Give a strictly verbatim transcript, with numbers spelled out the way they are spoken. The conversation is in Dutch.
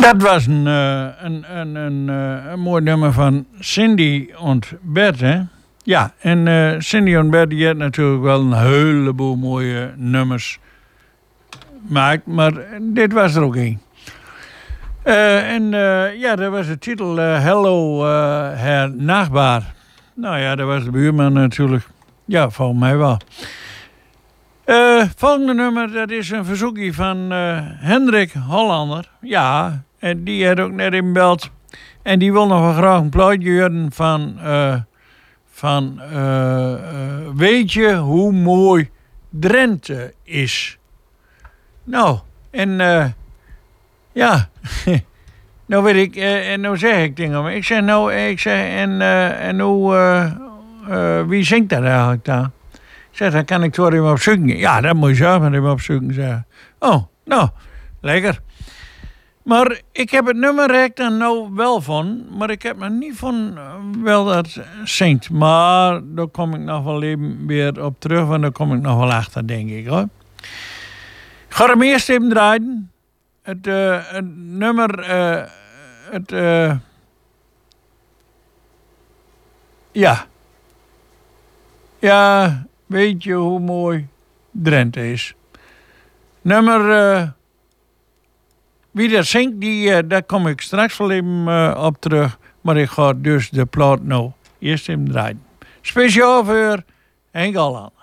Dat was een, uh, een, een, een, uh, een mooi nummer van Cindy en Bert, hè? Ja, en uh, Cindy en Bert die heeft natuurlijk wel een heleboel mooie nummers gemaakt, maar dit was er ook een. Uh, en uh, ja, dat was de titel uh, Hello, uh, Herr Nachbar. Nou ja, dat was de buurman natuurlijk. Ja, volgens mij wel. Uh, volgende nummer, dat is een verzoekje van uh, Hendrik Hollander. Ja, en die had ook net in belt. En die wil nog wel graag een plaatje horen van... Uh, van uh, uh, weet je hoe mooi Drenthe is? Nou, en uh, ja... nou weet ik, uh, en nou zeg ik dingen. Maar ik zeg nou, ik zeg, en, uh, en hoe... Uh, uh, wie zingt dat eigenlijk dan? Ik zeg, dan kan ik het hem opzoeken. Ja, dat moet je zelf met hem opzoeken, zeggen. Oh, nou, lekker. Maar ik heb het nummer er dan nou wel van, maar ik heb me niet van uh, wel dat zingt. Maar daar kom ik nog wel even weer op terug, want daar kom ik nog wel achter, denk ik, hoor. Ik ga hem eerst even draaien. Het, uh, het nummer, uh, het, uh, ja. Ja, weet je hoe mooi Drenthe is. Nummer... Uh, Wie dat zingt, die, uh, daar kom ik straks wel even uh, op terug. Maar ik ga dus de plaat nou eerst even draaien. Speciaal voor Henk Hollander.